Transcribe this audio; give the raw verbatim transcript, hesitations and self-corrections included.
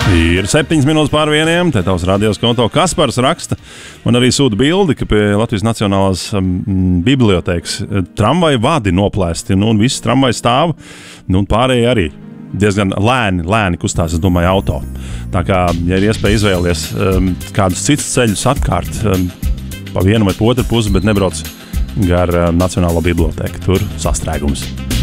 Ir septiņas minūtes pār vieniem, te tavs radios konto Kaspars raksta, un arī sūta bildi, ka pie Latvijas Nacionālās um, bibliotēkas tramvaja vadi noplēsti, nu, un viss tramvaja stāv, nu, un pārējie arī diezgan lēni, lēni kustās, es domāju, auto. Tā kā, ja ir iespēja izvēlies um, kādus citus ceļus apkārt, um, pa vienu vai pa otru pusi, bet nebrauc gar um, Nacionālo bibliotēku, tur sastrēgums.